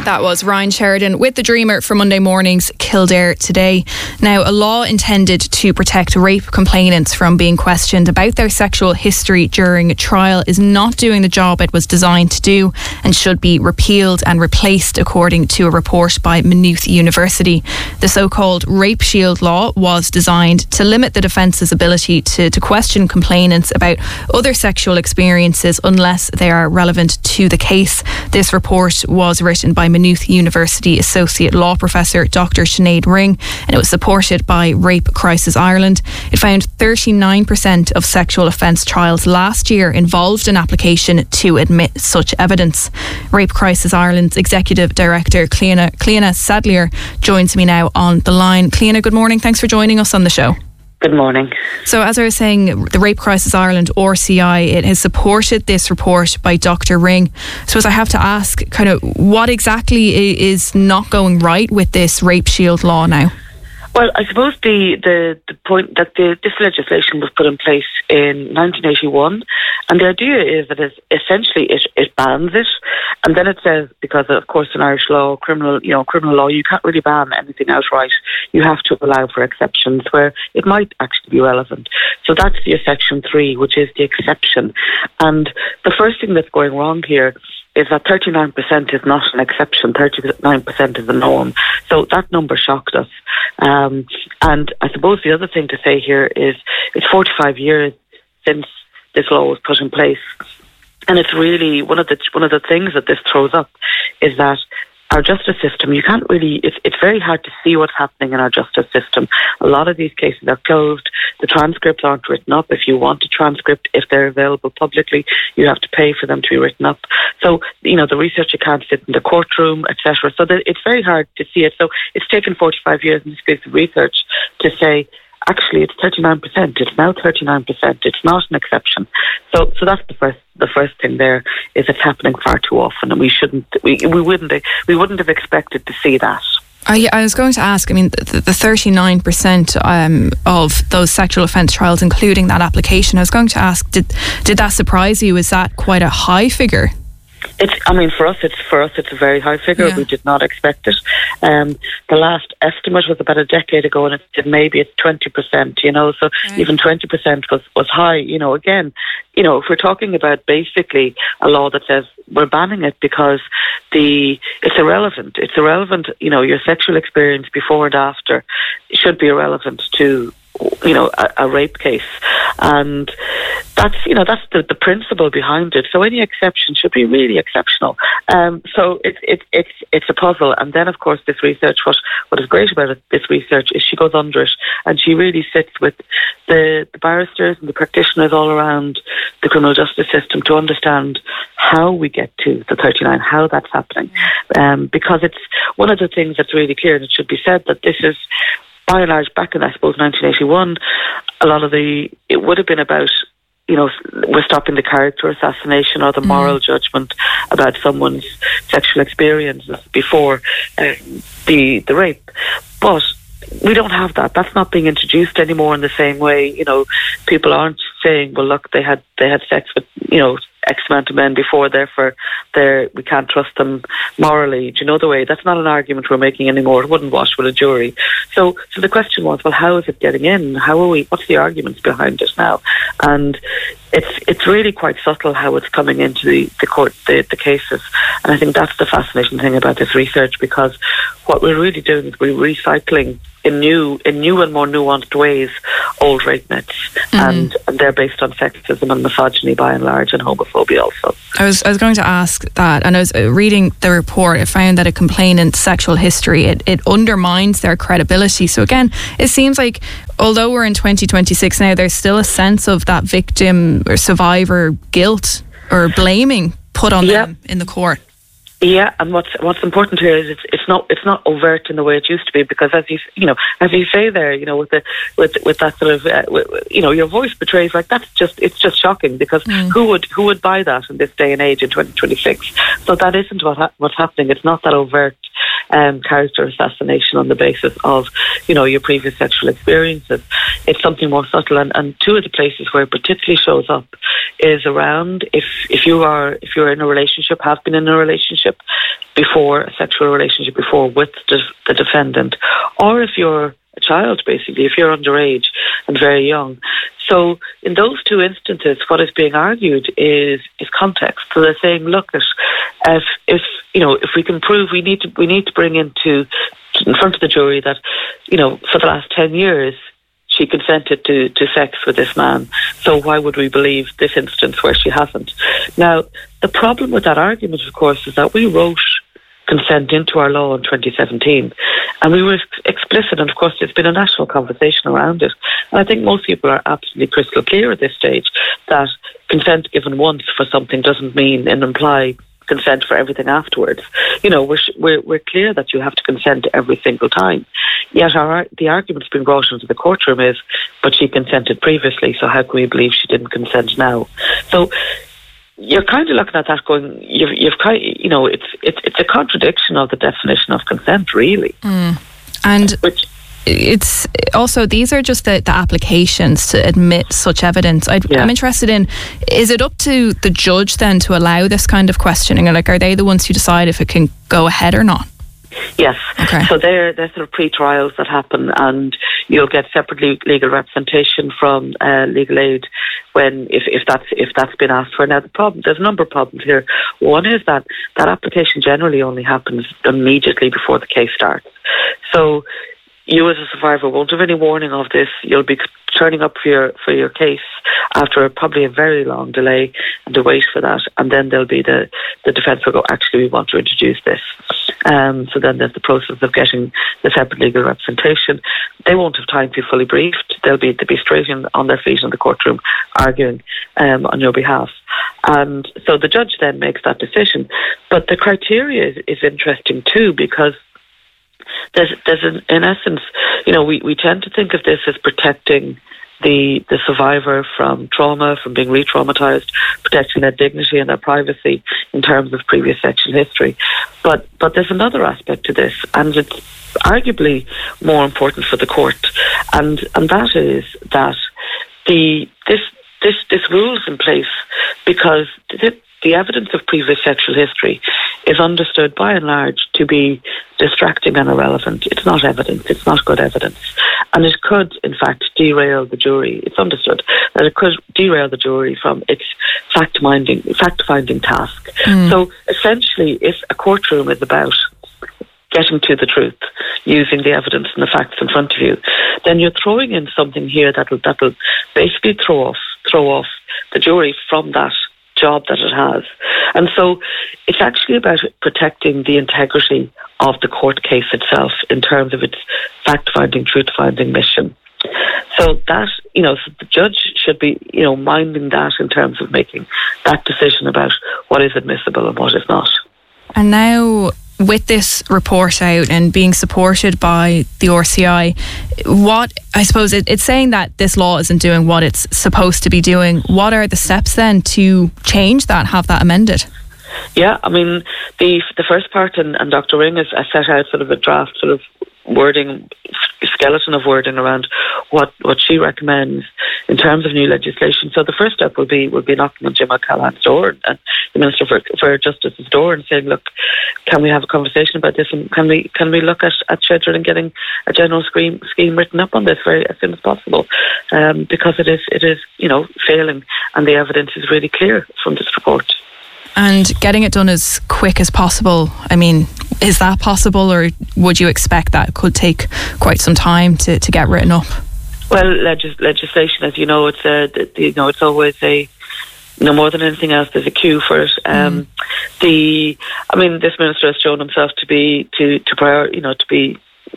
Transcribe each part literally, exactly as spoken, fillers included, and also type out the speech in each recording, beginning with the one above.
That was Ryan Sheridan with The Dreamer for Monday morning's Kildare Today. Now, a law intended to protect rape complainants from being questioned about their sexual history during trial is not doing the job it was designed to do and should be repealed and replaced, according to a report by Maynooth University. The so-called Rape Shield law was designed to limit the defence's ability to, to question complainants about other sexual experiences unless they are relevant to the case. This report was written by Maynooth University Associate Law Professor Doctor Sinead Ring, and it was supported by Rape Crisis Ireland. It found thirty-nine percent of sexual offence trials last year involved an application to admit such evidence. Rape Crisis Ireland's Executive Director Cleona, Cleona Sadlier joins me now on the line. Cleona, good morning. Thanks for joining us on the show. Good morning. So, as I was saying, the Rape Crisis Ireland, R C I, it has supported this report by Doctor Ring. So, I suppose I have to ask, kind of, what exactly is not going right with this Rape Shield law now? Well, I suppose the, the, the point that the, this legislation was put in place in nineteen eighty-one, and the idea is that it's essentially it, it bans it, and then it says, because of course in Irish law, criminal, you know, criminal law, you can't really ban anything outright. You have to allow for exceptions where it might actually be relevant. So that's the section three, which is the exception. And the first thing that's going wrong here is that thirty-nine percent is not an exception, thirty-nine percent is the norm. So that number shocked us. Um, and I suppose the other thing to say here is it's forty-five years since this law was put in place. And it's really one of the one of the things that this throws up is that our justice system, you can't really, it's, it's very hard to see what's happening in our justice system. A lot of these cases are closed. The transcripts aren't written up. If you want a transcript, if they're available publicly, you have to pay for them to be written up. So, you know, the researcher can't sit in the courtroom, et cetera. So the, it's very hard to see it. So it's taken forty-five years in this piece of research to say, actually, it's thirty-nine percent. It's now thirty-nine percent. It's not an exception. So, so that's the first, the first thing there is it's happening far too often, and we shouldn't, we, we wouldn't, we wouldn't have expected to see that. Uh, yeah, I was going to ask, I mean, the, the thirty-nine percent um, of those sexual offence trials, including that application, I was going to ask, did did that surprise you? Is that quite a high figure? It's, I mean, for us, it's for us, it's a very high figure. Yeah. We did not expect it. Um, the last estimate was about a decade ago, and it said maybe it's twenty percent. You know, so right. Even twenty percent was was high. You know, again, you know, if we're talking about basically a law that says we're banning it because the it's irrelevant. It's irrelevant. You know, your sexual experience before and after should be irrelevant to, you know, a, a rape case. And that's, you know, that's the, the principle behind it. So any exception should be really exceptional. Um, so it's it, it's it's a puzzle. And then, of course, this research, what what is great about it, this research is she goes under it and she really sits with the, the barristers and the practitioners all around the criminal justice system to understand how we get to the thirty-nine, how that's happening. Um, because it's one of the things that's really clear, and it should be said that this is, by and large, back in, I suppose, nineteen eighty-one, a lot of the, it would have been about, you know, we're stopping the character assassination or the moral mm. judgment about someone's sexual experiences before uh, the the rape. But we don't have that. That's not being introduced anymore in the same way. You know, people aren't saying, well, look, they had they had sex with, you know, X amount of men before, therefore they're, we can't trust them morally. Do you know the way? That's not an argument we're making anymore. It wouldn't wash with a jury. So so the question was, well, how is it getting in? How are we, what's the arguments behind it now? And it's it's really quite subtle how it's coming into the, the court, the, the cases. And I think that's the fascinating thing about this research, because what we're really doing is we're recycling in new in new and more nuanced ways old rape myths, mm-hmm. and, and they're based on sexism and misogyny by and large, and homophobia also. I was I was going to ask that, and I was reading the report. I found that a complainant's sexual history, it, it undermines their credibility. So again, it seems like although we're in twenty twenty-six now, there's still a sense of that victim or survivor guilt or blaming put on yeah. them in the court. Yeah, and what's what's important here is it's it's not it's not overt in the way it used to be, because as you you know as you say there, you know, with the with with that sort of uh, with, you know, your voice betrays, like, that's just it's just shocking, because mm. who would who would buy that in this day and age in twenty twenty-six? So that isn't what ha- what's happening. It's not that overt um, character assassination on the basis of, you know, your previous sexual experiences. It's something more subtle, and, and two of the places where it particularly shows up is around if if you are if you're in a relationship, have been in a relationship, before, a sexual relationship before with the, the defendant, or if you're a child, basically, if you're underage and very young. So in those two instances, what is being argued is is context. So they're saying, look, if, if you know, if we can prove, we need to we need to bring into in front of the jury that, you know, for the last ten years she consented to, to sex with this man. So why would we believe this instance where she hasn't? Now, the problem with that argument, of course, is that we wrote consent into our law in twenty seventeen, and we were explicit, and of course there's been a national conversation around it, and I think most people are absolutely crystal clear at this stage that consent given once for something doesn't mean and imply consent for everything afterwards. You know, we're, we're, we're clear that you have to consent every single time. Yet our, the argument's been brought into the courtroom is, but she consented previously, so how can we believe she didn't consent now? So you're kind of looking at that going, you've, you've kind of, you know, it's, it's it's a contradiction of the definition of consent, really. Mm. And Which, it's also, these are just the, the applications to admit such evidence. I'd, yeah. I'm interested in, is it up to the judge then to allow this kind of questioning? Or like, are they the ones who decide if it can go ahead or not? Yes. Okay. So they're, they're sort of pre-trials that happen, and you'll get separate legal representation from uh, legal aid when if, if that's if that's been asked for. Now, the problem, there's a number of problems here. One is that that application generally only happens immediately before the case starts. So you as a survivor won't have any warning of this. You'll be turning up for your for your case after probably a very long delay and to wait for that, and then there'll be the the defence will go, actually we want to introduce this. Um, so then there's the process of getting the separate legal representation. They won't have time to be fully briefed. They'll be to be straight in, on their feet in the courtroom arguing um, on your behalf. And so the judge then makes that decision. But the criteria is, is interesting too, because there's, there's an, in essence, you know, we, we tend to think of this as protecting the the survivor from trauma, from being re-traumatised, protecting their dignity and their privacy in terms of previous sexual history. But but there's another aspect to this, and it's arguably more important for the court, and and that is that the this this this rule is in place because the, the evidence of previous sexual history is understood by and large to be distracting and irrelevant. It's not evidence, it's not good evidence. And it could, in fact, derail the jury. It's understood that it could derail the jury from its fact-finding, fact-finding task. Mm. So essentially, if a courtroom is about getting to the truth, using the evidence and the facts in front of you, then you're throwing in something here that will, that will basically throw off, throw off the jury from that job that it has. And so it's actually about protecting the integrity of the court case itself in terms of its fact-finding, truth-finding mission. So that, you know, so the judge should be, you know, minding that in terms of making that decision about what is admissible and what is not. And now, with this report out and being supported by the R C I, what, I suppose it, it's saying that this law isn't doing what it's supposed to be doing. What are the steps then to change that, have that amended? Yeah, I mean, the the first part, and, and Doctor Ring has, has set out sort of a draft sort of wording, skeleton of wording around what, what she recommends in terms of new legislation. So the first step will be will be knocking on Jim O'Callaghan's door and the Minister for, for Justice's door and saying, look, can we have a conversation about this, and can we can we look at, at scheduling getting a general scheme scheme written up on this very as soon as possible, um, because it is it is you know failing, and the evidence is really clear from this report. And getting it done as quick as possible, I mean, is that possible, or would you expect that it could take quite some time to, to get written up? Well, legis- legislation, as you know, it's a, you know, it's always a, no more than anything else, there's a queue for it. Um, mm. The, I mean, this minister has shown himself to be to to prior, you know, to be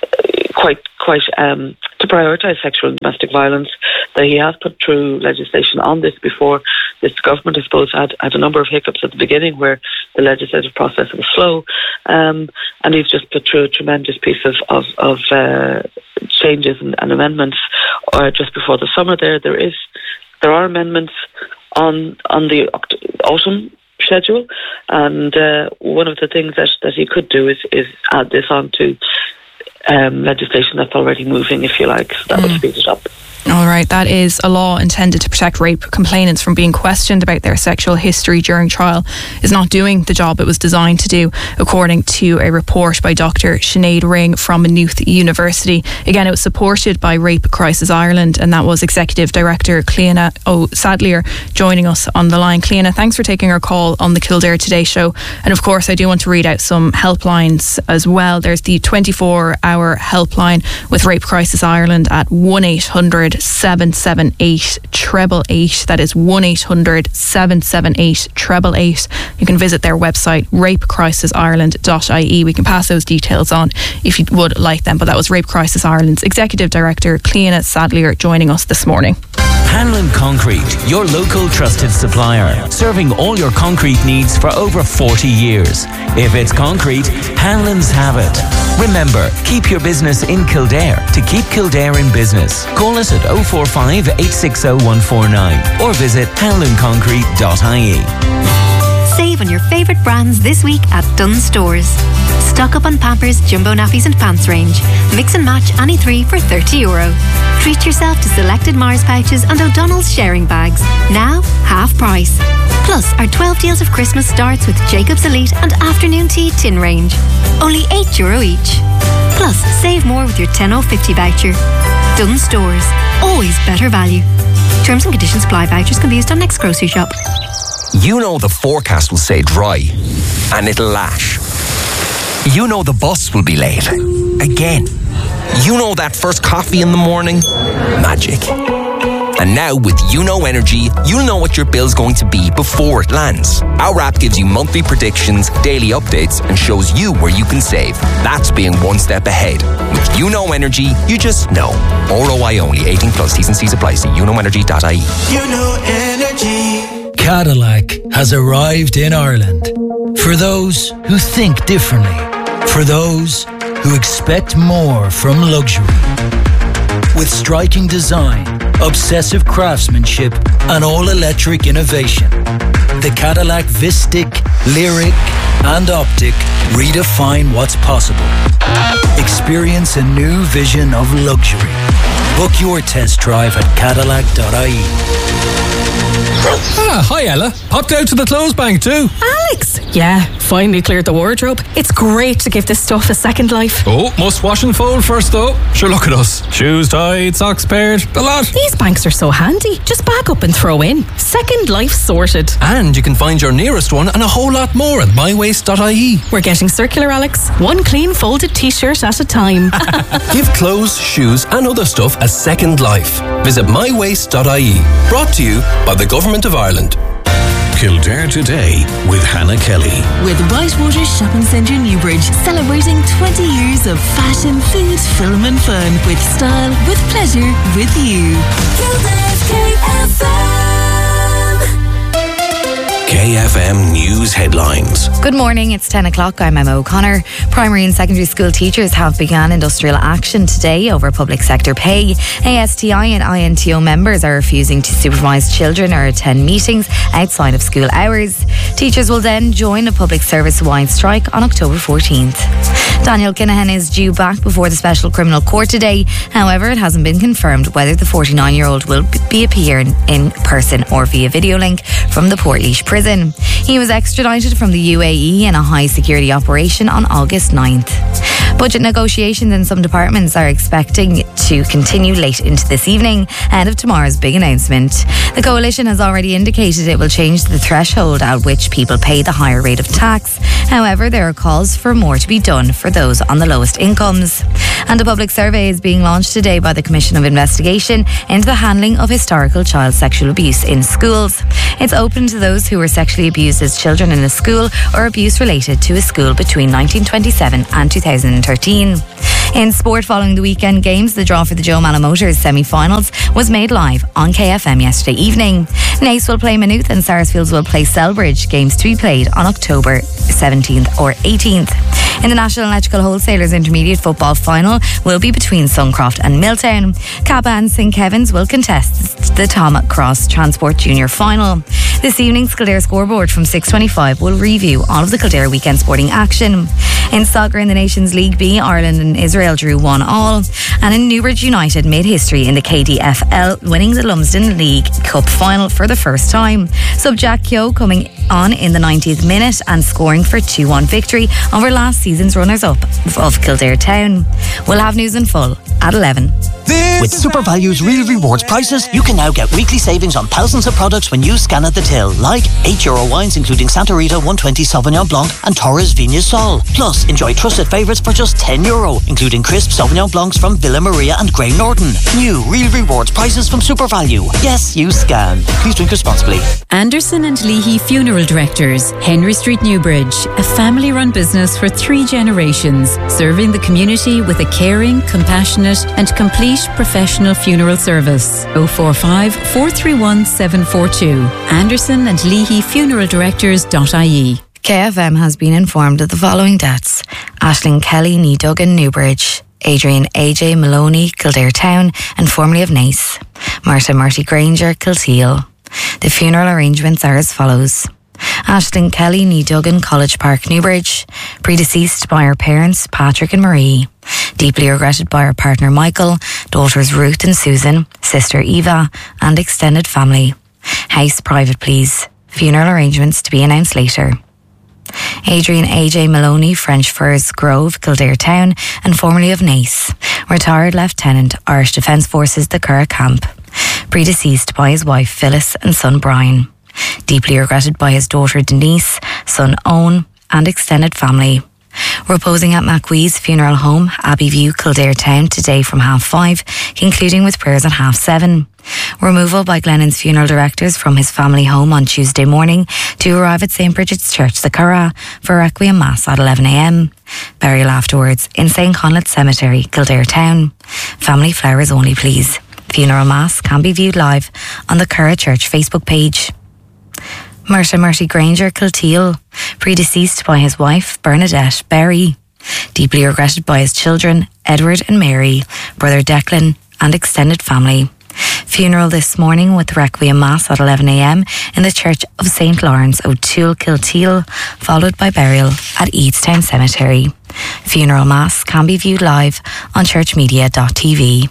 quite quite um, to prioritise sexual and domestic violence. That he has put through legislation on this before. This government, I suppose, had, had a number of hiccups at the beginning where the legislative process was slow, um, and he's just put through a tremendous piece of of, of uh, changes and, and amendments. Or just before the summer, there there is there are amendments on on the autumn schedule, and uh, one of the things that, that he could do is is add this on to um, legislation that's already moving, if you like. So that mm. would speed it up. All right, that is a law intended to protect rape complainants from being questioned about their sexual history during trial is not doing the job it was designed to do, according to a report by Doctor Sinead Ring from Maynooth University. Again, it was supported by Rape Crisis Ireland, and that was Executive Director Cleana O'Sadlier joining us on the line. Cleana, thanks for taking our call on the Kildare Today show. And of course, I do want to read out some helplines as well. There's the twenty-four hour helpline with Rape Crisis Ireland at one eight hundred seven seven eight treble eight. That is one eight hundred seven seven eight treble eight. You can visit their website, rape crisis ireland dot I E. We can pass those details on if you would like them. But that was Rape Crisis Ireland's Executive Director Cleana Sadlier joining us this morning. Hanlon Concrete, your local trusted supplier, serving all your concrete needs for over forty years. If it's concrete, Hanlon's have it. Remember, keep your business in Kildare to keep Kildare in business. Call us at oh four five, eight six oh, one four nine or visit hanlon concrete dot I E. Save on your favourite brands this week at Dunn Stores. Stock up on Pampers, Jumbo Nappies and Pants range. Mix and match any three for thirty euro. Treat yourself to selected Mars pouches and O'Donnell's sharing bags. Now, half price. Plus, our twelve deals of Christmas starts with Jacob's Elite and Afternoon Tea tin range. Only eight euro each. Plus, save more with your ten oh fifty voucher. Dunn Stores. Always better value. Terms and conditions apply. Vouchers can be used on next grocery shop. You know the forecast will say dry and it'll lash. You know the bus will be late. Again. You know that first coffee in the morning? Magic. And now with Uno Energy, you'll know what your bill's going to be before it lands. Our app gives you monthly predictions, daily updates, and shows you where you can save. That's being one step ahead. With Uno Energy, you just know. R O I only. eighteen plus. T's and C's apply. See uno energy dot I E. Uno Energy. Cadillac has arrived in Ireland. For those who think differently. For those who expect more from luxury. With striking design, obsessive craftsmanship, and all-electric innovation, the Cadillac Vistic, Lyric, and Optic redefine what's possible. Experience a new vision of luxury. Book your test drive at cadillac dot I E. Ah, hi Ella. Popped out to the clothes bank too. Alex! Yeah, finally cleared the wardrobe. It's great to give this stuff a second life. Oh, must wash and fold first though. Sure, look at us. Shoes tied, socks paired, the lot. These banks are so handy. Just bag up and throw in. Second life sorted. And you can find your nearest one and a whole lot more at my waste dot I E. We're getting circular, Alex. One clean folded t-shirt at a time. Give clothes, shoes and other stuff a second life. Visit my waste dot I E. Brought to you by the Government of Ireland. Kildare Today with Hannah Kelly. With Whitewater Shopping Centre Newbridge, celebrating twenty years of fashion, food, film and fun. With style, with pleasure, with you. Kildare's K F M. K F M News Headlines. Good morning, it's ten o'clock. I'm Emma O'Connor. Primary and secondary school teachers have begun industrial action today over public sector pay. A S T I and I N T O members are refusing to supervise children or attend meetings outside of school hours. Teachers will then join a public service-wide strike on October fourteenth. Daniel Kinahan is due back before the Special Criminal Court today. However, it hasn't been confirmed whether the forty-nine-year-old will be appearing in person or via video link from the Portlaoise prison. He was extradited from the U A E in a high-security operation on August ninth. Budget negotiations in some departments are expecting to continue late into this evening ahead of tomorrow's big announcement. The coalition has already indicated it will change the threshold at which people pay the higher rate of tax. However, there are calls for more to be done for those on the lowest incomes. And a public survey is being launched today by the Commission of Investigation into the handling of historical child sexual abuse in schools. It's open to those who were sexually abused as children in a school or abuse related to a school between nineteen twenty-seven and two thousand thirteen. In sport, following the weekend games, the draw for the Joe Mallow Motors semi-finals was made live on K F M yesterday evening. Naas will play Maynooth and Sarsfields will play Selbridge, games to be played on October seventeenth or eighteenth. In the National Electrical Wholesalers Intermediate Football Final will be between Suncroft and Milltown. Kappa and Saint Kevin's will contest the Tom Cross Transport Junior Final. This evening's Kildare scoreboard from six twenty-five will review all of the Kildare weekend sporting action. In soccer in the Nations League B, Ireland and Israel drew one all. And in Newbridge United made history in the K D F L, winning the Lumsden League Cup final for the first time. Sub Jack Keogh coming on in the ninetieth minute and scoring for two one victory over last season's runners-up of Kildare Town. We'll have news in full at eleven. With Super Value's Real Rewards prices, you can now get weekly savings on thousands of products when you scan at the till, like eight euro wines including Santa Rita one twenty Sauvignon Blanc and Torres Vigna Sol. Plus, enjoy trusted favourites for just ten euro, including crisp Sauvignon Blancs from Villa Maria and Grey Norton. New Real Rewards prices from Super Value. Yes, you scan. Please drink responsibly. Anderson and Leahy Funeral Directors, Henry Street, Newbridge, a family-run business for three generations, serving the community with a caring, compassionate and complete professional funeral service. oh four five, four three one, seven four two. Anderson and Leahy Funeral Directors dot I E. K F M has been informed of the following deaths: Aisling Kelly, Nee Duggan, Newbridge; Adrian A J Maloney, Kildare Town and formerly of Naas; Martha Marty Granger, Kilteal. The funeral arrangements are as follows: Aisling Kelly, Nee Duggan, College Park, Newbridge, predeceased by her parents Patrick and Marie, deeply regretted by her partner Michael, daughters Ruth and Susan, sister Eva and extended family. House private please. Funeral arrangements to be announced later. Adrian A J Maloney, French Firs Grove, Kildare Town and formerly of Naas, retired Lieutenant, Irish Defence Forces, the Curragh Camp, predeceased by his wife Phyllis and son Brian, deeply regretted by his daughter Denise, son Owen and extended family. Reposing at Macwee's Funeral Home, Abbeyview, Kildare Town today from half five, concluding with prayers at half seven. Removal by Glennon's funeral directors from his family home on Tuesday morning to arrive at Saint Bridget's Church, the Curragh, for Requiem Mass at eleven a m. Burial afterwards in Saint Conlet Cemetery, Kildare Town. Family flowers only please. Funeral Mass can be viewed live on the Curragh Church Facebook page. Martha Marty Granger, Kilteal, predeceased by his wife Bernadette Berry, deeply regretted by his children Edward and Mary, brother Declan and extended family. Funeral this morning with Requiem Mass at eleven a m in the Church of Saint Lawrence, O'Toole, Kilteal, followed by burial at Eadstown Cemetery. Funeral Mass can be viewed live on churchmedia dot t v.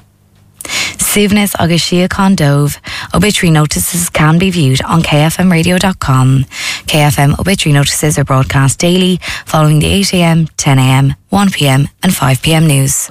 Sivnis agus Siacán Dóibh. Obituary notices can be viewed on k f m radio dot com. K F M obituary notices are broadcast daily following the eight a m, ten a m, one p m and five p m news.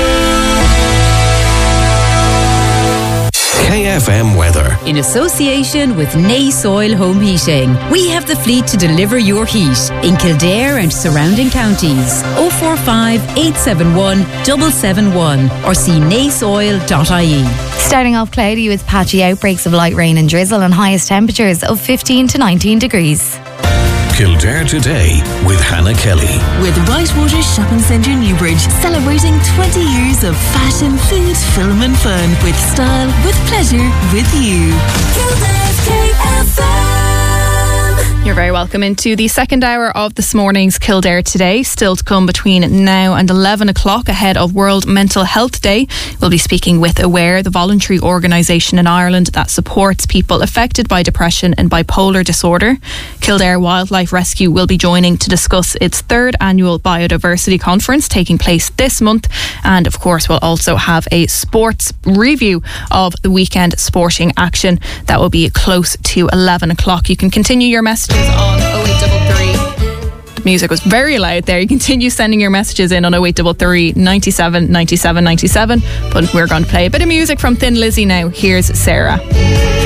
K F M weather. In association with Naas Oil Home Heating, we have the fleet to deliver your heat in Kildare and surrounding counties. oh four five, eight seven one, seven seven one or see naas oil dot I E. Starting off cloudy with patchy outbreaks of light rain and drizzle and highest temperatures of fifteen to nineteen degrees. Kildare Today with Hannah Kelly. With Whitewater Shopping Centre Newbridge, celebrating twenty years of fashion, food, film and fun with style, with pleasure, with you. Kildare's K F M. You're very welcome into the second hour of this morning's Kildare Today. Still to come between now and eleven o'clock ahead of World Mental Health Day. We'll be speaking with Aware, the voluntary organisation in Ireland that supports people affected by depression and bipolar disorder. Kildare Wildlife Rescue will be joining to discuss its third annual biodiversity conference taking place this month. And of course, we'll also have a sports review of the weekend sporting action that will be close to eleven o'clock. You can continue your messages on oh eight three three. The music was very loud there. You continue sending your messages in on oh eight three three, nine seven, nine seven, nine seven. But we're going to play a bit of music from Thin Lizzy now. Here's Sarah.